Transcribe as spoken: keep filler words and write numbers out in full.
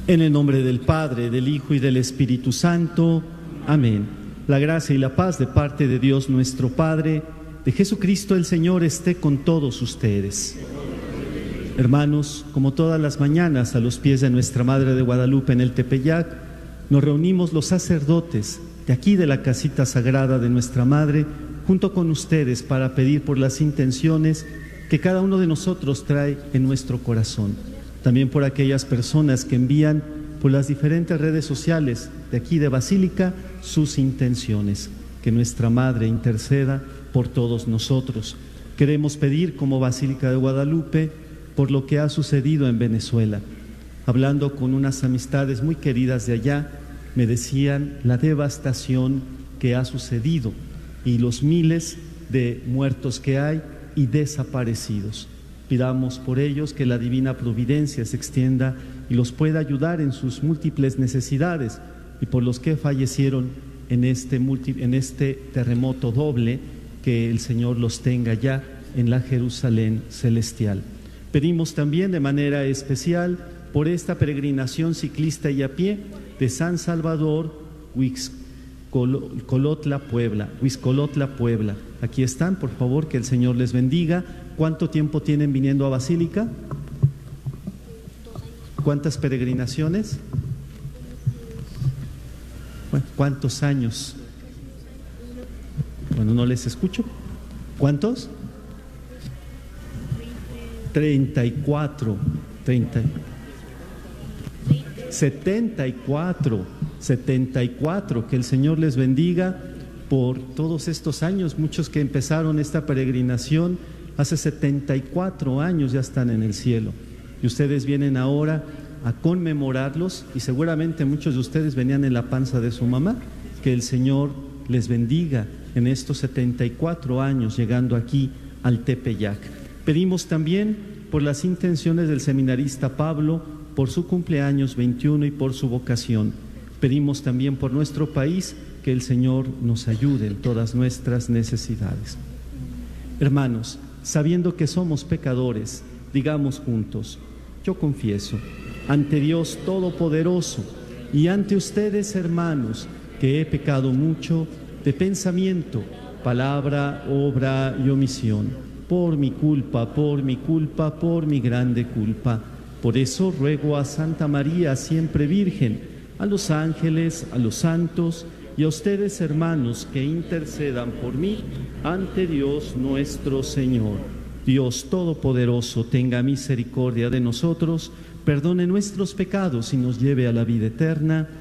En el nombre del Padre, del Hijo y del Espíritu Santo. Amén. La gracia y la paz de parte de Dios nuestro Padre, de Jesucristo el Señor, esté con todos ustedes. Hermanos, como todas las mañanas a los pies de nuestra Madre de Guadalupe en el Tepeyac, nos reunimos los sacerdotes de aquí de la casita sagrada de nuestra Madre, junto con ustedes para pedir por las intenciones que cada uno de nosotros trae en nuestro corazón. También por aquellas personas que envían por las diferentes redes sociales de aquí de Basílica sus intenciones. Que nuestra Madre interceda por todos nosotros. Queremos pedir como Basílica de Guadalupe por lo que ha sucedido en Venezuela. Hablando con unas amistades muy queridas de allá, me decían la devastación que ha sucedido y los miles de muertos que hay y desaparecidos. Pidamos por ellos que la divina providencia se extienda y los pueda ayudar en sus múltiples necesidades, y por los que fallecieron en este, multi, en este terremoto doble, que el Señor los tenga ya en la Jerusalén celestial. Pedimos también de manera especial por esta peregrinación ciclista y a pie de San Salvador, Huixcolotla, Puebla. Huixcolotla, Puebla. Aquí están, por favor, que el Señor les bendiga. ¿Cuánto tiempo tienen viniendo a Basílica? ¿Cuántas peregrinaciones? Bueno, ¿cuántos años? Bueno, no les escucho. ¿Cuántos? Treinta y cuatro. Treinta. Setenta y cuatro. Setenta y cuatro. Que el Señor les bendiga por todos estos años. Muchos que empezaron esta peregrinación hace setenta y cuatro años ya están en el cielo. Y ustedes vienen ahora a conmemorarlos, y seguramente muchos de ustedes venían en la panza de su mamá. Que el Señor les bendiga en estos setenta y cuatro años llegando aquí al Tepeyac. Pedimos también por las intenciones del seminarista Pablo, por su cumpleaños veintiuno y por su vocación. Pedimos también por nuestro país, que el Señor nos ayude en todas nuestras necesidades. Hermanos, sabiendo que somos pecadores, digamos juntos: yo confieso ante Dios Todopoderoso y ante ustedes, hermanos, que he pecado mucho de pensamiento, palabra, obra y omisión, por mi culpa, por mi culpa, por mi grande culpa. Por eso ruego a Santa María, siempre Virgen, a los ángeles, a los santos y a ustedes, hermanos, que intercedan por mí ante Dios nuestro Señor. Dios Todopoderoso tenga misericordia de nosotros, perdone nuestros pecados y nos lleve a la vida eterna.